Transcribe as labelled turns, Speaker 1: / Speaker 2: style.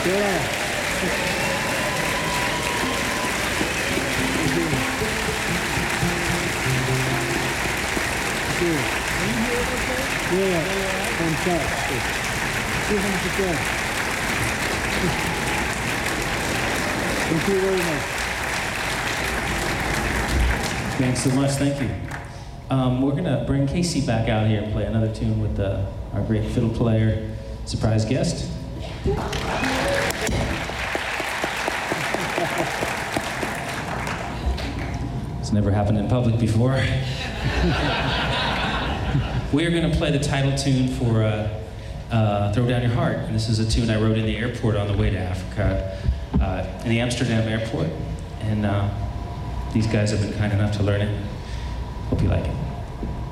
Speaker 1: Yeah. Yeah, fantastic. Thank you very much.
Speaker 2: Thanks so much, thank you. We're gonna bring Casey back out here and play another tune with our great fiddle player, surprise guest. It's never happened in public before. We are gonna play the title tune for Throw Down Your Heart. And this is a tune I wrote in the airport on the way to Africa, in the Amsterdam airport. And these guys have been kind enough to learn it. Hope you like it.